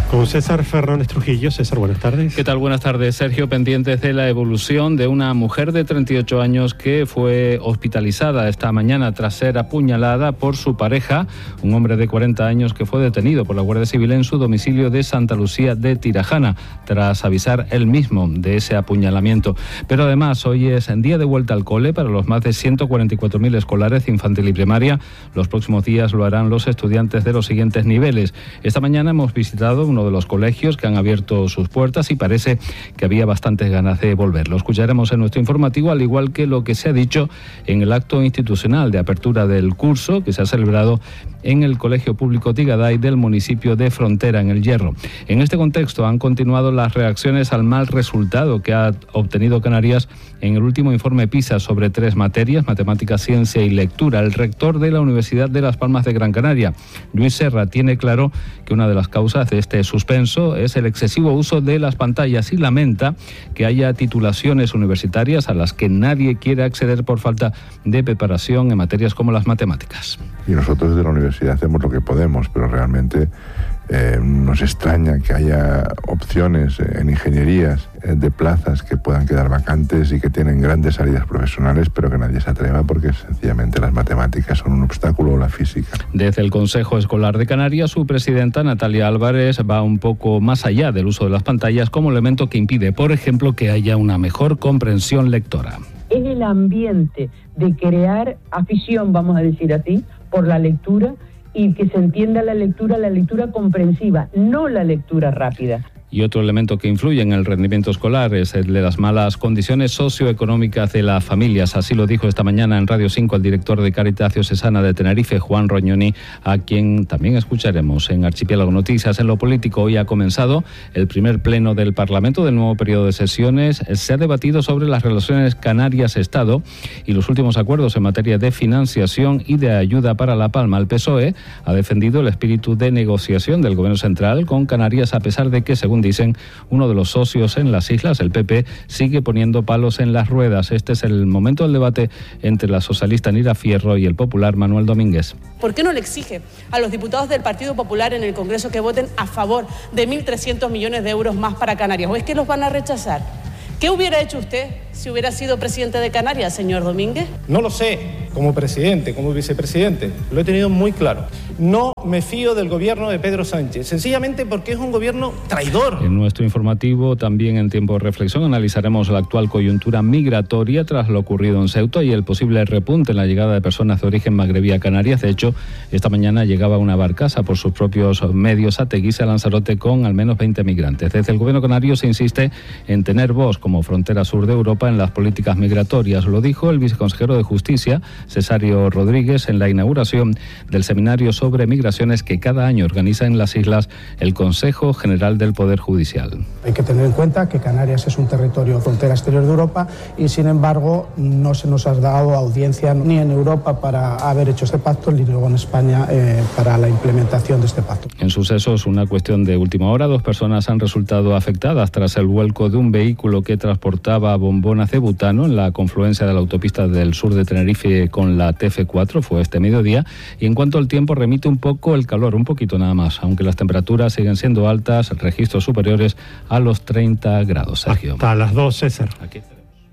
Con César Fernández Trujillo. César, buenas tardes. ¿Qué tal? Buenas tardes, Sergio. Pendientes de la evolución de una mujer de 38 años que fue hospitalizada esta mañana tras ser apuñalada por su pareja, un hombre de 40 años que fue detenido por la Guardia Civil en su domicilio de Santa Lucía de Tirajana, tras avisar él mismo de ese apuñalamiento. Pero además, hoy es en día de vuelta al cole para los más de 144.000 escolares de infantil y primaria. Los próximos días lo harán los estudiantes de los siguientes niveles. Esta mañana hemos visitado uno de los colegios que han abierto sus puertas y parece que había bastantes ganas de volver. Lo escucharemos en nuestro informativo, al igual que lo que se ha dicho en el acto institucional de apertura del curso que se ha celebrado en el Colegio Público Tigaday del municipio de Frontera, en El Hierro. En este contexto han continuado las reacciones al mal resultado que ha obtenido Canarias en el último informe PISA sobre 3 materias, matemáticas, ciencia y lectura. El rector de la Universidad de Las Palmas de Gran Canaria, Luis Serra, tiene claro que una de las causas de este suspenso es el excesivo uso de las pantallas y lamenta que haya titulaciones universitarias a las que nadie quiere acceder por falta de preparación en materias como las matemáticas. Y nosotros desde la universidad hacemos lo que podemos, pero realmente nos extraña que haya opciones en ingenierías de plazas que puedan quedar vacantes y que tienen grandes salidas profesionales, pero que nadie se atreva porque sencillamente las matemáticas son un obstáculo, o la física. Desde el Consejo Escolar de Canarias, su presidenta Natalia Álvarez va un poco más allá del uso de las pantallas como elemento que impide, por ejemplo, que haya una mejor comprensión lectora. Es el ambiente de crear afición, vamos a decir así, por la lectura, y que se entienda la lectura comprensiva, no la lectura rápida. Y otro elemento que influye en el rendimiento escolar es el de las malas condiciones socioeconómicas de las familias. Así lo dijo esta mañana en Radio 5 el director de Cáritas Diocesana de Tenerife, Juan Roñoni, a quien también escucharemos en Archipiélago Noticias. En lo político, hoy ha comenzado el primer pleno del Parlamento del nuevo periodo de sesiones. Se ha debatido sobre las relaciones Canarias-Estado y los últimos acuerdos en materia de financiación y de ayuda para La Palma. El PSOE ha defendido el espíritu de negociación del Gobierno central con Canarias, a pesar de que, según dicen uno de los socios en las islas, el PP, sigue poniendo palos en las ruedas. Este es el momento del debate entre la socialista Nira Fierro y el popular Manuel Domínguez. ¿Por qué no le exige a los diputados del Partido Popular en el Congreso que voten a favor de 1.300 millones de euros más para Canarias? ¿O es que los van a rechazar? ¿Qué hubiera hecho usted si hubiera sido presidente de Canarias, señor Domínguez? No lo sé, como presidente, como vicepresidente, lo he tenido muy claro. No me fío del gobierno de Pedro Sánchez, sencillamente porque es un gobierno traidor. En nuestro informativo, también en tiempo de reflexión, analizaremos la actual coyuntura migratoria tras lo ocurrido en Ceuta y el posible repunte en la llegada de personas de origen magrebí a Canarias. De hecho, esta mañana llegaba una barcaza por sus propios medios a Teguise, a Lanzarote, con al menos 20 migrantes. Desde el gobierno canario se insiste en tener voz como frontera sur de Europa en las políticas migratorias. Lo dijo el viceconsejero de Justicia, Cesario Rodríguez, en la inauguración del seminario sobre migraciones que cada año organiza en las islas el Consejo General del Poder Judicial. Hay que tener en cuenta que Canarias es un territorio frontera exterior de Europa y, sin embargo, no se nos ha dado audiencia ni en Europa para haber hecho este pacto, ni luego en España para la implementación de este pacto. En sucesos, una cuestión de última hora, 2 personas han resultado afectadas tras el vuelco de un vehículo que transportaba bombonas de butano en la confluencia de la autopista del sur de Tenerife con la TF4, fue este mediodía. Y en cuanto al tiempo, remite un poco el calor, un poquito nada más, aunque las temperaturas siguen siendo altas, registros superiores a los 30 grados. Sergio. Hasta las 2, César. Aquí.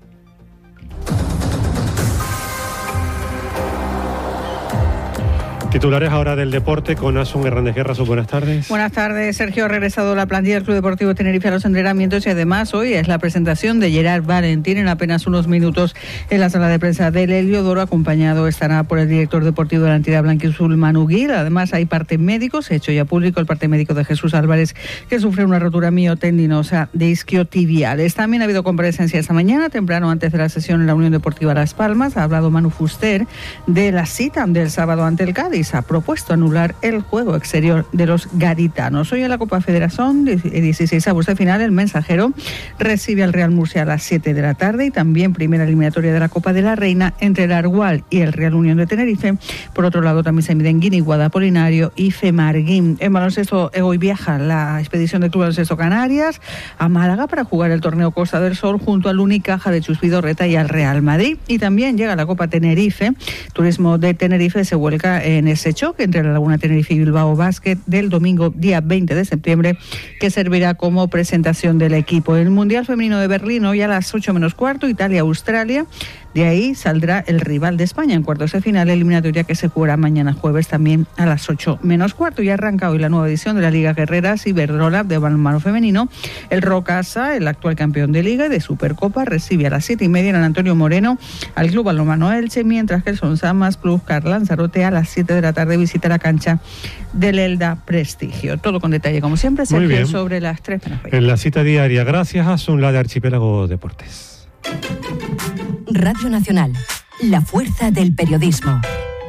Titulares ahora del deporte con Asun Hernández Guerra. Buenas tardes. Buenas tardes, Sergio. Ha regresado la plantilla del Club Deportivo Tenerife a los entrenamientos y además hoy es la presentación de Gerard Valentín en apenas unos minutos en la sala de prensa del Heliodoro. Acompañado estará por el director deportivo de la entidad blanquiazul, Manu Gil. Además hay parte médico, se ha hecho ya público el parte médico de Jesús Álvarez, que sufre una rotura miotendinosa de isquiotibiales. También ha habido comparecencia esta mañana, temprano antes de la sesión en la Unión Deportiva Las Palmas. Ha hablado Manu Fuster de la cita del sábado ante el Cádiz. Ha propuesto anular el juego exterior de los gaditanos. Hoy en la Copa Federación, 16avos de final, el Mensajero recibe al Real Murcia a las 7 de la tarde y también primera eliminatoria de la Copa de la Reina entre el Argual y el Real Unión de Tenerife. Por otro lado, también se miden Guiniguada, Apolinario y Femarguín. En baloncesto, hoy viaja la expedición del Club Baloncesto Canarias a Málaga para jugar el torneo Costa del Sol junto al Unicaja de Chus Vidorreta y al Real Madrid. Y también llega la Copa Tenerife. Turismo de Tenerife se vuelca en en ese choque entre la Laguna Tenerife y Bilbao Basket del domingo día 20 de septiembre, que servirá como presentación del equipo. El Mundial Femenino de Berlín hoy a las 8:15, Italia-Australia. De ahí saldrá el rival de España en cuartos de final, eliminatoria que se jugará mañana jueves también a las 8:15. Y arranca hoy la nueva edición de la Liga Guerreras Iberdrola de balonmano femenino. El Rocasa, el actual campeón de Liga y de Supercopa, recibe a las 7:30 en el Antonio Moreno al Club Balonmano Elche, mientras que el Sonsamas Club Lanzarote a las 7 de la tarde visita la cancha del Elda Prestigio. Todo con detalle, como siempre, Sergio, sobre las 3:20. En la cita diaria, gracias a Sunla de Archipiélago Deportes. Radio Nacional, la fuerza del periodismo.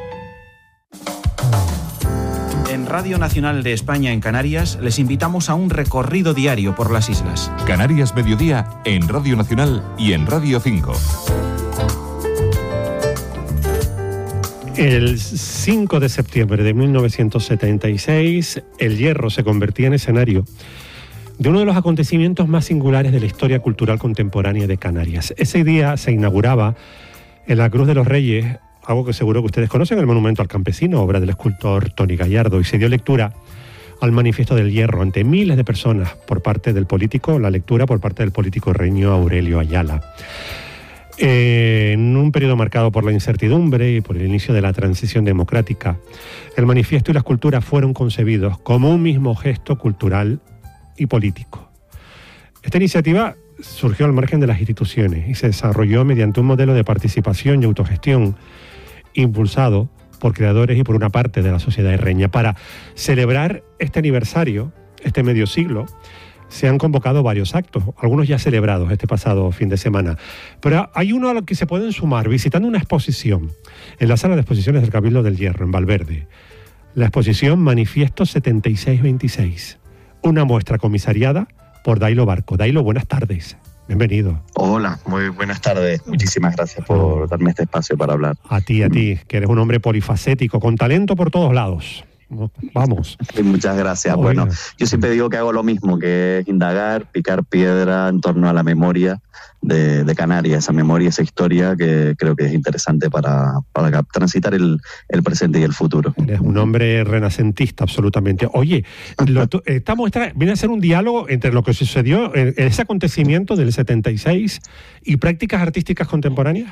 En Radio Nacional de España en Canarias les invitamos a un recorrido diario por las islas. Canarias Mediodía en Radio Nacional y en Radio 5. El 5 de septiembre de 1976, El Hierro se convertía en escenario de uno de los acontecimientos más singulares de la historia cultural contemporánea de Canarias. Ese día se inauguraba en la Cruz de los Reyes, algo que seguro que ustedes conocen, el Monumento al Campesino, obra del escultor Toni Gallardo, y se dio lectura al Manifiesto del Hierro ante miles de personas por parte del político, la lectura por parte del político reño Aurelio Ayala. En un periodo marcado por la incertidumbre y por el inicio de la transición democrática, el manifiesto y la escultura fueron concebidos como un mismo gesto cultural y político. Esta iniciativa surgió al margen de las instituciones y se desarrolló mediante un modelo de participación y autogestión impulsado por creadores y por una parte de la sociedad herreña. Para celebrar este aniversario, este medio siglo, se han convocado varios actos, algunos ya celebrados este pasado fin de semana, pero hay uno a lo que se pueden sumar visitando una exposición en la sala de exposiciones del Cabildo del Hierro, en Valverde. La exposición Manifiesto 7626. Una muestra comisariada por Dailo Barco. Dailo, buenas tardes. Bienvenido. Hola, muy buenas tardes. Muchísimas gracias por darme este espacio para hablar. A ti, que eres un hombre polifacético, con talento por todos lados. Vamos. Muchas gracias. Bueno, yo siempre digo que hago lo mismo, que es indagar, picar piedra en torno a la memoria de Canarias, esa memoria, esa historia que creo que es interesante para transitar el presente y el futuro. Eres un hombre renacentista, absolutamente. Oye, esta muestra viene a ser un diálogo entre lo que sucedió en ese acontecimiento del 76 y prácticas artísticas contemporáneas.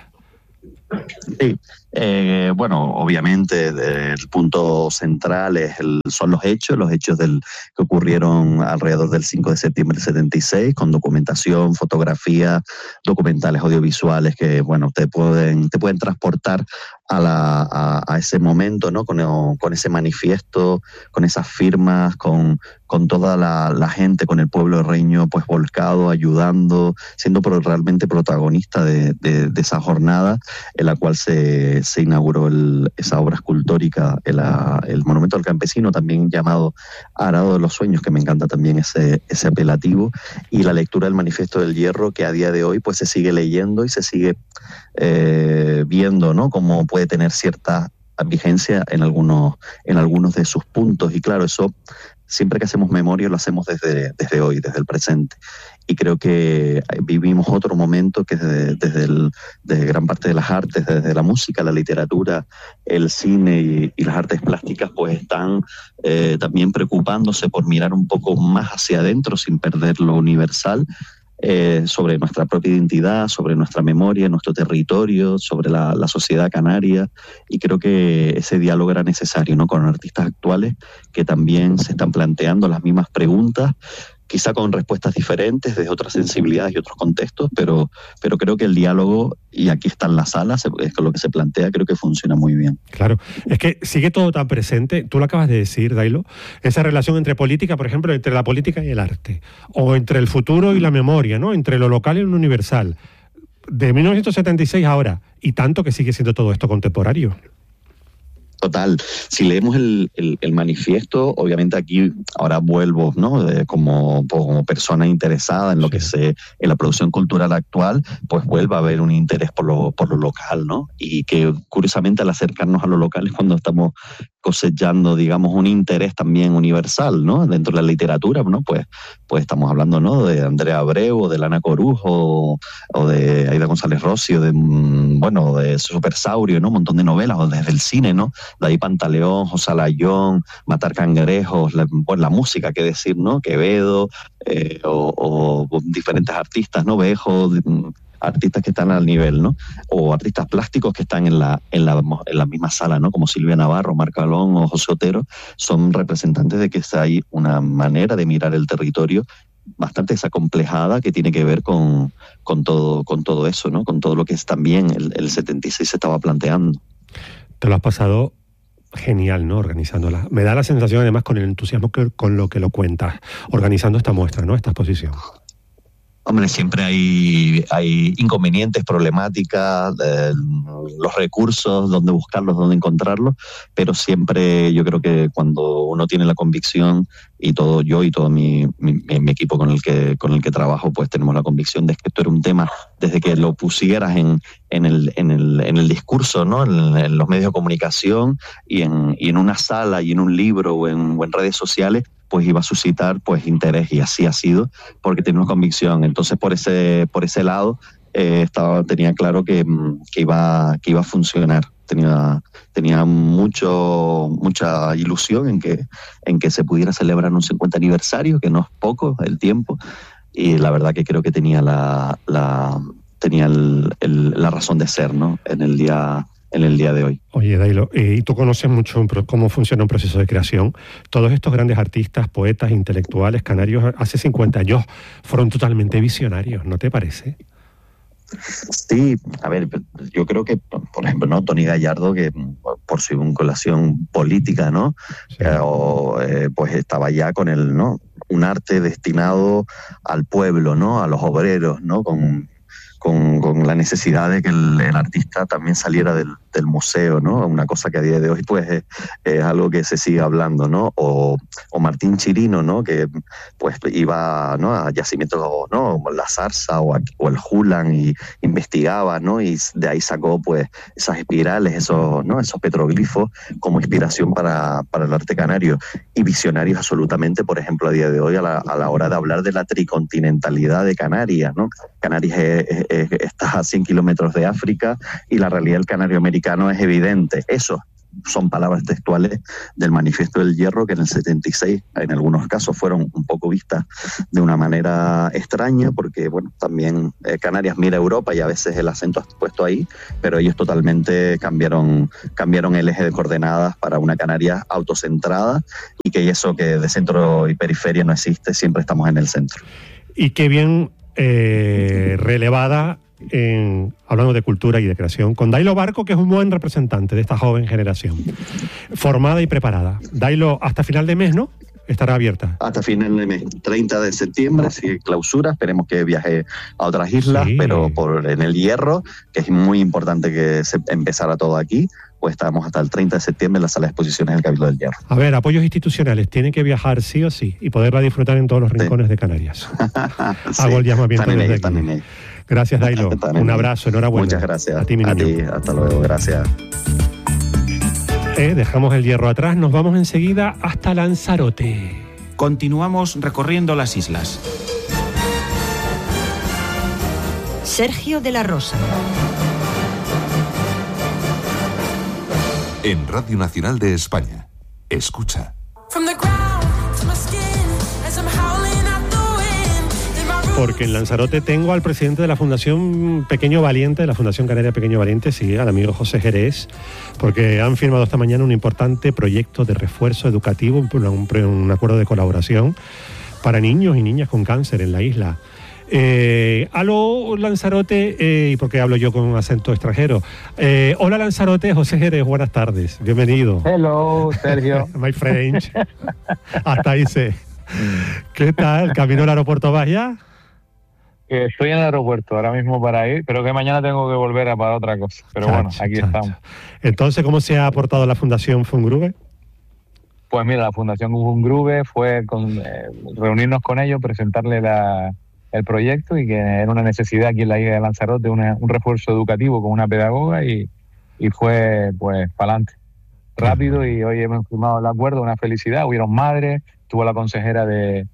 Sí, bueno, obviamente el punto central son los hechos que ocurrieron alrededor del 5 de septiembre del 76, con documentación, fotografía, documentales audiovisuales que, bueno, te pueden transportar a ese momento, ¿no? Con ese manifiesto, con esas firmas, con toda la gente, con el pueblo herreño pues volcado, ayudando, siendo realmente protagonista de esa jornada en la cual se inauguró esa obra escultórica, el Monumento al Campesino, también llamado Arado de los Sueños, que me encanta también ese apelativo, y la lectura del Manifiesto del Hierro, que a día de hoy pues se sigue leyendo y se sigue viendo, ¿no?, cómo puede tener cierta vigencia en algunos de sus puntos. Y claro, eso siempre que hacemos memoria lo hacemos desde hoy, desde el presente. Y creo que vivimos otro momento que desde gran parte de las artes, desde la música, la literatura, el cine y las artes plásticas, pues están también preocupándose por mirar un poco más hacia adentro sin perder lo universal, sobre nuestra propia identidad, sobre nuestra memoria, nuestro territorio, sobre la sociedad canaria, y creo que ese diálogo era necesario, ¿no?, con artistas actuales que también se están planteando las mismas preguntas, quizá con respuestas diferentes, desde otras sensibilidades y otros contextos, pero creo que el diálogo, y aquí está en la sala, es lo que se plantea, creo que funciona muy bien. Claro, es que sigue todo tan presente, tú lo acabas de decir, Dailo, esa relación entre política, por ejemplo, entre la política y el arte, o entre el futuro y la memoria, ¿no?, entre lo local y lo universal, de 1976 a ahora, y tanto que sigue siendo todo esto contemporáneo. Total, si leemos el manifiesto, obviamente aquí ahora vuelvo, ¿no?, como persona interesada en lo que en la producción cultural actual, pues vuelve a haber un interés por lo local, ¿no? Y que curiosamente al acercarnos a lo local es cuando estamos cosechando, digamos, un interés también universal, ¿no? Dentro de la literatura, ¿no? Pues estamos hablando, ¿no?, de Andrea Abreu, o de Lana Corujo, o de Aida González Rossi, o de Supersaurio, ¿no?, un montón de novelas, o desde el cine, ¿no?, De ahí Pantaleón, José Alayón, Matar Cangrejos, la música, qué decir, ¿no? Quevedo, o diferentes artistas, ¿no? Bejo, artistas que están al nivel, ¿no? O artistas plásticos que están en la misma sala, ¿no? Como Silvia Navarro, Marc Alón o José Otero, son representantes de que hay una manera de mirar el territorio bastante desacomplejada que tiene que ver con todo eso, ¿no? Con todo lo que es también el 76 se estaba planteando. Te lo has pasado genial, ¿no? Organizándola. Me da la sensación, además, con el entusiasmo con lo que lo cuentas, organizando esta muestra, ¿no? Esta exposición. Hombre, siempre hay inconvenientes, problemáticas, los recursos, dónde buscarlos, dónde encontrarlos, pero siempre yo creo que cuando uno tiene la convicción, y todo yo y todo mi equipo con el que trabajo, pues tenemos la convicción de que esto era un tema, desde que lo pusieras en el discurso, ¿no? En los medios de comunicación y en una sala y en un libro o en redes sociales, pues iba a suscitar pues interés, y así ha sido, porque tenemos convicción. Entonces por ese lado tenía claro que iba a funcionar. Tenía mucha ilusión en que se pudiera celebrar un 50 aniversario, que no es poco el tiempo, y la verdad que creo que tenía la razón de ser, ¿no? en el día de hoy. Oye, Dailo, y tú conoces mucho cómo funciona un proceso de creación. Todos estos grandes artistas, poetas, intelectuales canarios, hace 50 años fueron totalmente visionarios, ¿no te parece? Sí, a ver, yo creo que, por ejemplo, ¿no? Tony Gallardo, que por su vinculación política, ¿no? Sí. Pues estaba ya con ¿no? Un arte destinado al pueblo, ¿no? A los obreros, ¿no? Con la necesidad de que el artista también saliera del museo, ¿no? Una cosa que a día de hoy pues es algo que se sigue hablando, ¿no? O Martín Chirino, ¿no? Que pues iba, ¿no? A yacimientos, ¿no? La Zarza o el Julan, y investigaba, ¿no? Y de ahí sacó pues esas espirales, esos petroglifos como inspiración para el arte canario. Y visionarios absolutamente, por ejemplo, a día de hoy a la hora de hablar de la tricontinentalidad de Canarias, ¿no? Canarias está a 100 kilómetros de África, y la realidad del canario americano es evidente. Eso son palabras textuales del Manifiesto del Hierro, que en el 76 en algunos casos fueron un poco vistas de una manera extraña, porque bueno, también Canarias mira a Europa y a veces el acento está puesto ahí, pero ellos totalmente cambiaron el eje de coordenadas para una Canarias autocentrada, y que eso que de centro y periferia no existe, siempre estamos en el centro. Y qué bien relevada, hablando de cultura y de creación, con Dailo Barco, que es un buen representante de esta joven generación, formada y preparada. Dailo, hasta final de mes, ¿no? Estará abierta. Hasta final de mes, 30 de septiembre, sigue clausura, esperemos que viaje a otras islas, sí. Pero en el Hierro, que es muy importante que se empezara todo aquí, pues estamos hasta el 30 de septiembre en la sala de exposiciones del Cabildo del Hierro. A ver, apoyos institucionales, tienen que viajar sí o sí y poderla disfrutar en todos los rincones de Canarias. Sí. Hago el llamamiento desde aquí. Gracias, Dailo. Un abrazo, enhorabuena. Muchas gracias. A ti, mi niño. A ti, hasta luego, gracias. Dejamos el Hierro atrás, nos vamos enseguida hasta Lanzarote. Continuamos recorriendo las islas. Sergio de la Rosa. En Radio Nacional de España. Escucha. Porque en Lanzarote tengo al presidente de la Fundación Pequeño Valiente, de la Fundación Canaria Pequeño Valiente, sí, al amigo José Jerez, porque han firmado esta mañana un importante proyecto de refuerzo educativo, un acuerdo de colaboración para niños y niñas con cáncer en la isla. Aló Lanzarote, y porque hablo yo con un acento extranjero. Hola Lanzarote, José Jerez, buenas tardes, bienvenido. Hello, Sergio. My French. Hasta ahí sé. ¿Qué tal? ¿Camino al aeropuerto vas ya? Estoy en el aeropuerto ahora mismo para ir, pero que mañana tengo que volver para otra cosa. Pero bueno, aquí estamos. Entonces, ¿cómo se ha aportado la Fundación Fungrube? Pues mira, la Fundación Fungrube fue reunirnos con ellos, presentarle el proyecto, y que era una necesidad aquí en la isla de Lanzarote, un refuerzo educativo con una pedagoga, y fue pues para adelante. Rápido, y hoy hemos firmado el acuerdo, una felicidad. Hubieron madres, tuvo la consejera de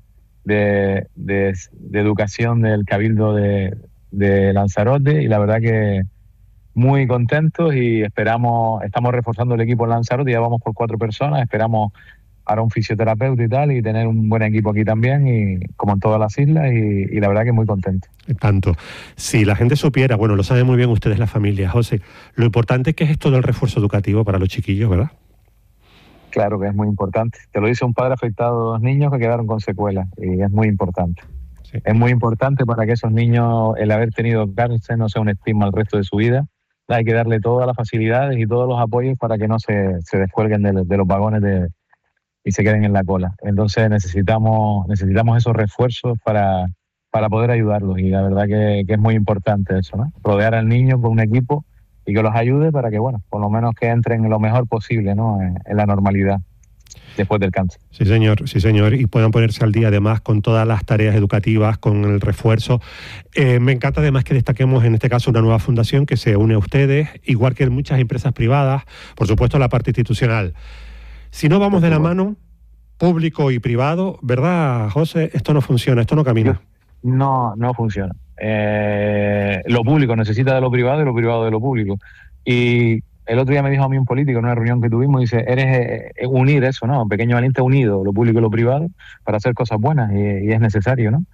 educación del Cabildo de Lanzarote, y la verdad que muy contentos y estamos reforzando el equipo en Lanzarote, ya vamos por 4 personas, esperamos ahora un fisioterapeuta y tal, y tener un buen equipo aquí también, y como en todas las islas, y la verdad que muy contento. Tanto. Si la gente supiera, bueno, lo saben muy bien ustedes, la familia, José, lo importante que es esto del refuerzo educativo para los chiquillos, ¿verdad? Claro que es muy importante. Te lo dice un padre afectado de 2 niños que quedaron con secuelas, y es muy importante. Sí. Es muy importante para que esos niños, el haber tenido cáncer, no sea un estigma el resto de su vida. Hay que darle todas las facilidades y todos los apoyos para que no se descuelguen de los vagones y se queden en la cola. Entonces necesitamos esos refuerzos para poder ayudarlos, y la verdad que es muy importante eso, ¿no? Rodear al niño con un equipo y que los ayude para que, bueno, por lo menos que entren lo mejor posible, ¿no? En la normalidad después del cáncer. Sí, señor, y puedan ponerse al día además con todas las tareas educativas, con el refuerzo. Me encanta además que destaquemos en este caso una nueva fundación que se une a ustedes, igual que en muchas empresas privadas, por supuesto la parte institucional. Si no vamos de la mano, público y privado, ¿verdad, José? Esto no funciona, esto no camina. No funciona. Lo público necesita de lo privado y lo privado de lo público. Y el otro día me dijo a mí un político en una reunión que tuvimos, dice, eres unir eso, ¿no? Pequeño Valiente unido, lo público y lo privado, para hacer cosas buenas, y es necesario, ¿no?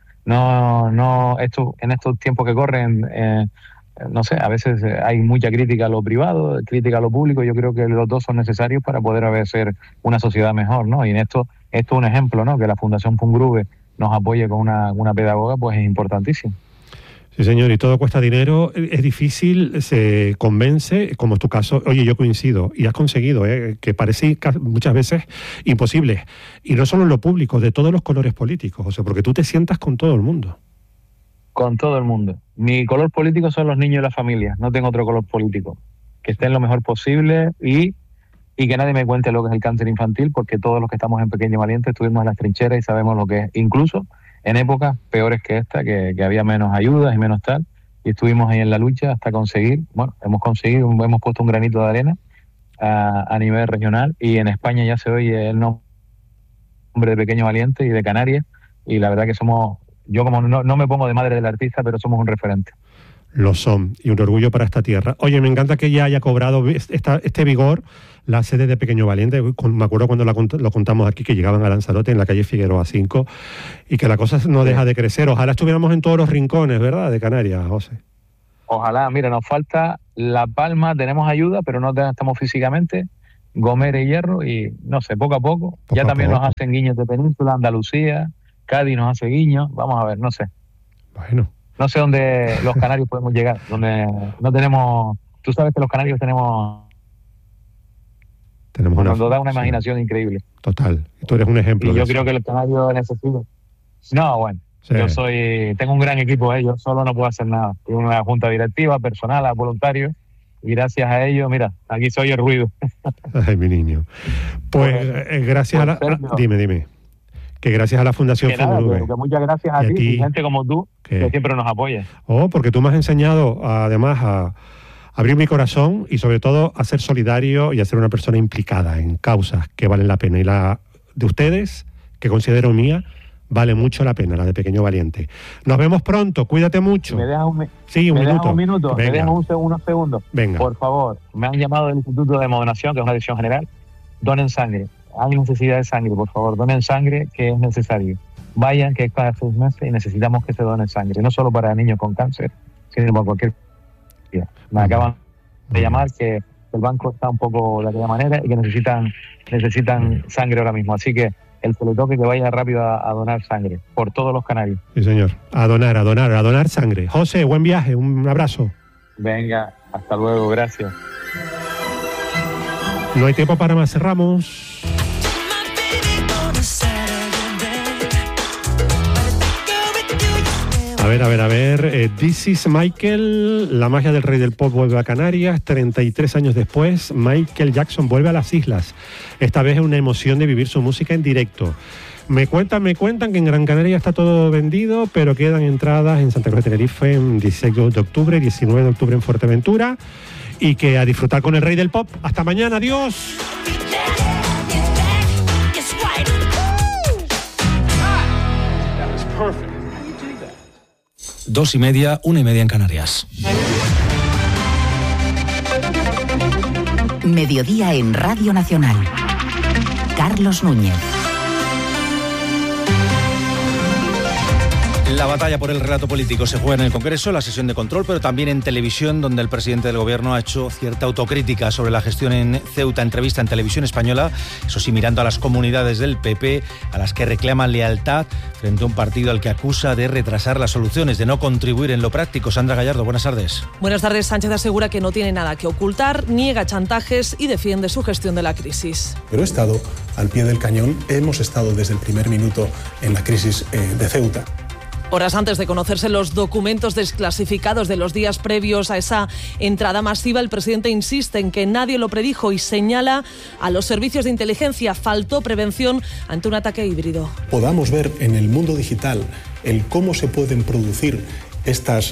En estos tiempos que corren, no sé, a veces hay mucha crítica a lo privado, crítica a lo público. Yo creo que los dos son necesarios para poder hacer una sociedad mejor, ¿no? Y en esto es un ejemplo, ¿no? Que la Fundación Pungrube nos apoye con una pedagoga, pues es importantísimo. Sí, señor, y todo cuesta dinero, es difícil, se convence, como es tu caso. Oye, yo coincido, y has conseguido, que parece muchas veces imposible. Y no solo en lo público, de todos los colores políticos, o sea, porque tú te sientas con todo el mundo. Con todo el mundo. Mi color político son los niños y la familia, no tengo otro color político. Que estén lo mejor posible y que nadie me cuente lo que es el cáncer infantil, porque todos los que estamos en Pequeño Valiente estuvimos en las trincheras y sabemos lo que es, incluso en épocas peores que esta, que había menos ayudas y menos tal, y estuvimos ahí en la lucha hasta conseguir, hemos puesto un granito de arena a nivel regional, y en España ya se oye el nombre de Pequeño Valiente y de Canarias, y la verdad que yo como no me pongo de madre del artista, pero somos un referente. Lo son, y un orgullo para esta tierra. Oye, me encanta que ya haya cobrado este vigor la sede de Pequeño Valiente. Me acuerdo cuando lo contamos aquí, que llegaban a Lanzarote en la calle Figueroa 5, y que la cosa no deja de crecer. Ojalá estuviéramos en todos los rincones, ¿verdad?, de Canarias, José. Ojalá. Mira, nos falta La Palma, tenemos ayuda, pero no estamos físicamente. Gomera y Hierro, y no sé, poco a poco. Ya también nos hacen guiños de Península, Andalucía, Cádiz nos hace guiños. Vamos a ver, no sé. Bueno. No sé dónde los canarios podemos llegar, donde no tenemos... Tú sabes que los canarios tenemos nos da una imaginación increíble. Total. Tú eres un ejemplo. Y yo creo que los canarios necesitan... No, bueno. Sí. Tengo un gran equipo, yo solo no puedo hacer nada. Tengo una junta directiva, personal, a voluntarios, y gracias a ellos, mira, aquí soy el ruido. Ay, mi niño. Pues gracias a la... Dime. Que gracias a la Fundación Pungrube. Que muchas gracias a ti y gente como tú, que siempre nos apoya. Porque tú me has enseñado, además, a abrir mi corazón y, sobre todo, a ser solidario y a ser una persona implicada en causas que valen la pena. Y la de ustedes, que considero mía, vale mucho la pena, la de Pequeño Valiente. Nos vemos pronto, cuídate mucho. ¿Me dejas un minuto? Venga. ¿Me dejas unos segundos? Venga. Por favor, me han llamado del Instituto de Hemodonación, que es una dirección general. Donen sangre. Hay necesidad de sangre, por favor, donen sangre, que es necesario. Vayan, que es cada 6 meses y necesitamos que se donen sangre, no solo para niños con cáncer, sino para cualquier... Me acaban de llamar que el banco está un poco de aquella manera y que necesitan sangre ahora mismo. Así que el que le toque que vaya rápido a donar sangre, por todos los canarios. Sí, señor. A donar sangre. José, buen viaje, un abrazo. Venga, hasta luego, gracias. No hay tiempo para más, cerramos. A ver. This is Michael, la magia del rey del pop vuelve a Canarias. 33 años después, Michael Jackson vuelve a las islas. Esta vez es una emoción de vivir su música en directo. Me cuentan que en Gran Canaria está todo vendido, pero quedan entradas en Santa Cruz de Tenerife en 16 de octubre, 19 de octubre en Fuerteventura. Y que a disfrutar con el rey del pop. Hasta mañana, adiós. 2:30, 1:30 en Canarias. Mediodía en Radio Nacional. Carlos Núñez. La batalla por el relato político se juega en el Congreso, la sesión de control, pero también en televisión, donde el presidente del Gobierno ha hecho cierta autocrítica sobre la gestión en Ceuta. Entrevista en Televisión Española, eso sí, mirando a las comunidades del PP, a las que reclaman lealtad frente a un partido al que acusa de retrasar las soluciones, de no contribuir en lo práctico. Sandra Gallardo, buenas tardes. Buenas tardes. Sánchez asegura que no tiene nada que ocultar, niega chantajes y defiende su gestión de la crisis. Pero he estado al pie del cañón, hemos estado desde el primer minuto en la crisis de Ceuta. Horas antes de conocerse los documentos desclasificados de los días previos a esa entrada masiva, el presidente insiste en que nadie lo predijo y señala a los servicios de inteligencia. Faltó prevención ante un ataque híbrido. Podamos ver en el mundo digital el cómo se pueden producir estos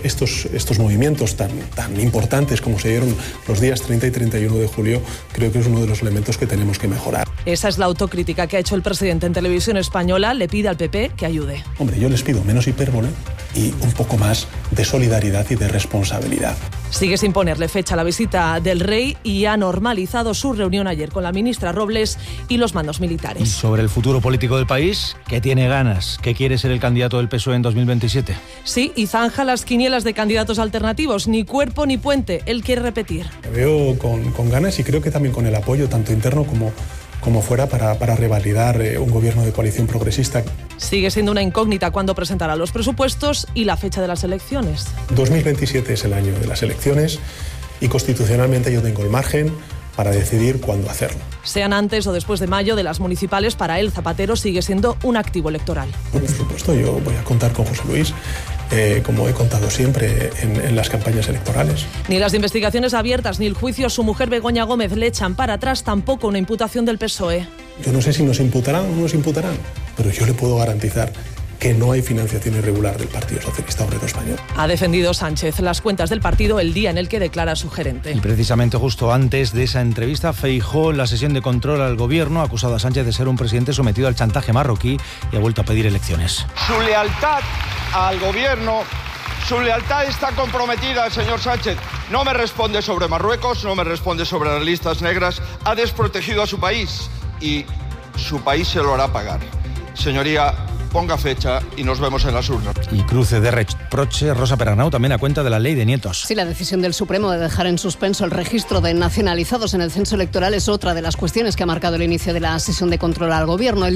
movimientos tan importantes como se dieron los días 30 y 31 de julio, creo que es uno de los elementos que tenemos que mejorar. Esa es la autocrítica que ha hecho el presidente en Televisión Española. Le pide al PP que ayude. Hombre, yo les pido menos hipérbole y un poco más de solidaridad y de responsabilidad. Sigue sin ponerle fecha a la visita del rey y ha normalizado su reunión ayer con la ministra Robles y los mandos militares. Y sobre el futuro político del país, ¿qué tiene ganas? ¿Qué quiere ser el candidato del PSOE en 2027? Sí, y zanja las quinielas de candidatos alternativos. Ni cuerpo ni puente. Él quiere repetir. Me veo con ganas y creo que también con el apoyo tanto interno como fuera para revalidar un gobierno de coalición progresista. Sigue siendo una incógnita cuándo presentará los presupuestos y la fecha de las elecciones. 2027 es el año de las elecciones y constitucionalmente yo tengo el margen para decidir cuándo hacerlo. Sean antes o después de mayo de las municipales, para él Zapatero sigue siendo un activo electoral. Por supuesto, yo voy a contar con José Luis, como he contado siempre en las campañas electorales. Ni las investigaciones abiertas ni el juicio a su mujer Begoña Gómez le echan para atrás, tampoco una imputación del PSOE. Yo no sé si nos imputarán o no nos imputarán, pero yo le puedo garantizar que no hay financiación irregular del Partido Socialista Obrero Español. Ha defendido Sánchez las cuentas del partido el día en el que declara su gerente. Y precisamente justo antes de esa entrevista, Feijóo, en la sesión de control al gobierno, ha acusado a Sánchez de ser un presidente sometido al chantaje marroquí y ha vuelto a pedir elecciones. Su lealtad al gobierno, su lealtad está comprometida, señor Sánchez. No me responde sobre Marruecos, no me responde sobre las listas negras. Ha desprotegido a su país y su país se lo hará pagar. Señoría, ponga fecha y nos vemos en las urnas. Y cruce de reproche, Rosa Perarnau, también a cuenta de la ley de nietos. Sí, la decisión del Supremo de dejar en suspenso el registro de nacionalizados en el censo electoral es otra de las cuestiones que ha marcado el inicio de la sesión de control al gobierno.